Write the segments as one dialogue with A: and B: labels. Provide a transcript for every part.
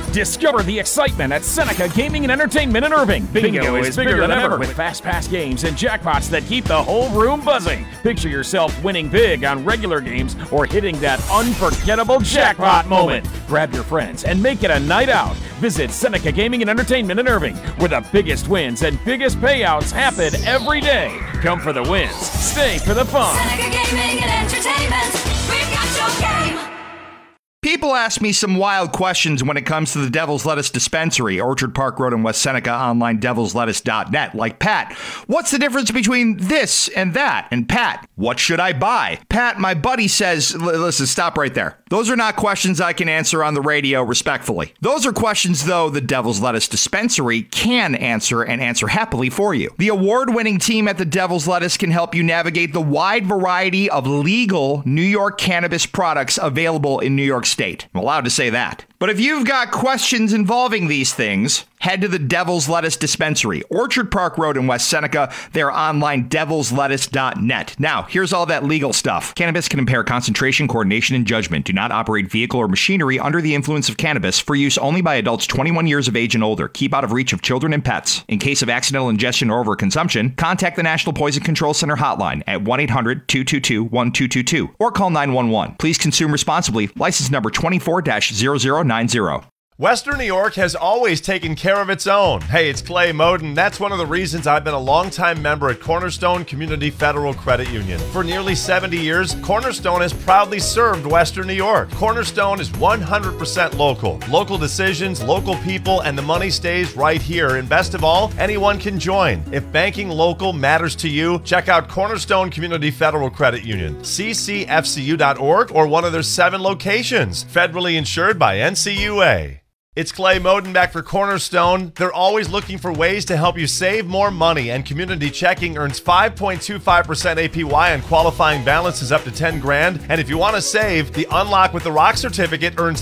A: Discover the excitement at Seneca Gaming and Entertainment in Irving. Bingo is bigger than ever with Fast Pass games and jackpots that keep the whole room buzzing. Picture yourself winning big on regular games or hitting that unforgettable jackpot moment. Grab your friends and make it a night out. Visit Seneca Gaming and Entertainment in Irving, where the biggest wins and biggest payouts happen every day. Come for the wins, stay for the fun.
B: Seneca Gaming and Entertainment, we've got your game.
C: People ask me some wild questions when it comes to the Devil's Lettuce Dispensary, Orchard Park Road in West Seneca, online devilslettuce.net. Like, Pat, what's the difference between this and that? And Pat, what should I buy? Pat, my buddy says, listen, stop right there. Those are not questions I can answer on the radio respectfully. Those are questions, though, the Devil's Lettuce Dispensary can answer and answer happily for you. The award-winning team at the Devil's Lettuce can help you navigate the wide variety of legal New York cannabis products available in New York State. I'm allowed to say that. But if you've got questions involving these things, head to the Devil's Lettuce Dispensary, Orchard Park Road in West Seneca. They're online devilslettuce.net. Now, here's all that legal stuff. Cannabis can impair concentration, coordination, and judgment. Do not operate vehicle or machinery under the influence of cannabis for use only by adults 21 years of age and older. Keep out of reach of children and pets. In case of accidental ingestion or overconsumption, contact the National Poison Control Center hotline at 1-800-222-1222 or call 911. Please consume responsibly. License number 24-0090.
D: Western New York has always taken care of its own. Hey, it's Clay Moden. That's one of the reasons I've been a longtime member at Cornerstone Community Federal Credit Union. For nearly 70 years, Cornerstone has proudly served Western New York. Cornerstone is 100% local. Local decisions, local people, and the money stays right here. And best of all, anyone can join. If banking local matters to you, check out Cornerstone Community Federal Credit Union, ccfcu.org, or one of their 7 locations. Federally insured by NCUA. It's Clay Moden back for Cornerstone. They're always looking for ways to help you save more money, and Community Checking earns 5.25% APY on qualifying balances up to 10 grand. And if you want to save, the Unlock with the Rock certificate earns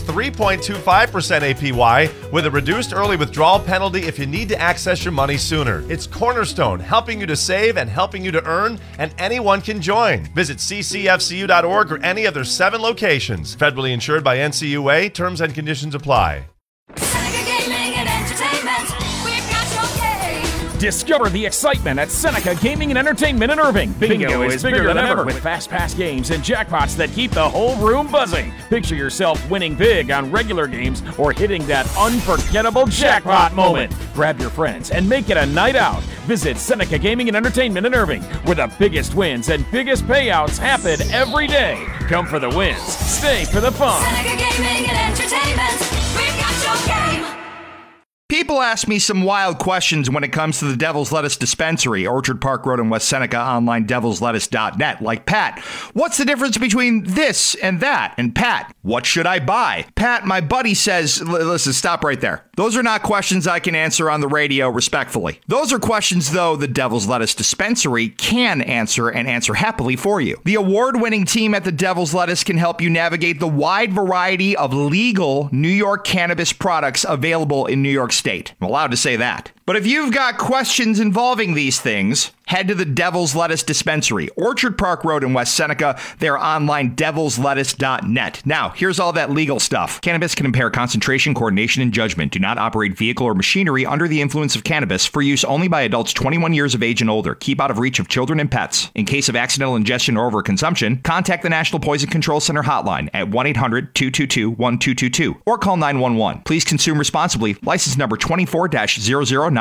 D: 3.25% APY with a reduced early withdrawal penalty if you need to access your money sooner. It's Cornerstone, helping you to save and helping you to earn, and anyone can join. Visit ccfcu.org or any of their 7 locations. Federally insured by NCUA. Terms and conditions apply.
B: Seneca Gaming and Entertainment, we've got your game.
A: Discover the excitement at Seneca Gaming and Entertainment in Irving. Bingo is bigger than ever with Fast Pass games and jackpots that keep the whole room buzzing. Picture yourself winning big on regular games or hitting that unforgettable jackpot moment. Grab your friends and make it a night out. Visit Seneca Gaming and Entertainment in Irving, where the biggest wins and biggest payouts happen every day. Come for the wins, stay for the fun.
B: Seneca Gaming and Entertainment, we've got your game.
C: People ask me some wild questions when it comes to the Devil's Lettuce Dispensary, Orchard Park Road in West Seneca, online devilslettuce.net. Like, Pat, what's the difference between this and that? And Pat, what should I buy? Pat, my buddy says, listen, stop right there. Those are not questions I can answer on the radio respectfully. Those are questions, though, the Devil's Lettuce Dispensary can answer and answer happily for you. The award-winning team at the Devil's Lettuce can help you navigate the wide variety of legal New York cannabis products available in New York State. I'm allowed to say that. But if you've got questions involving these things, head to the Devil's Lettuce Dispensary, Orchard Park Road in West Seneca. They're online devilslettuce.net. Now, here's all that legal stuff. Cannabis can impair concentration, coordination, and judgment. Do not operate vehicle or machinery under the influence of cannabis for use only by adults 21 years of age and older. Keep out of reach of children and pets. In case of accidental ingestion or overconsumption, contact the National Poison Control Center hotline at 1-800-222-1222 or call 911. Please consume responsibly. License number 24-0090.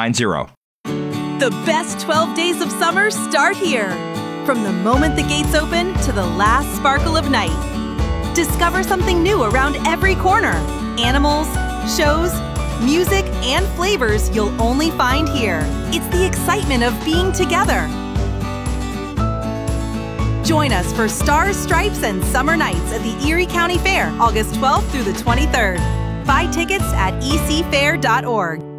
E: The best 12 days of summer start here. From the moment the gates open to the last sparkle of night. Discover something new around every corner. Animals, shows, music, and flavors you'll only find here. It's the excitement of being together. Join us for Stars, Stripes, and Summer Nights at the Erie County Fair, August 12th through the 23rd. Buy tickets at ecfair.org.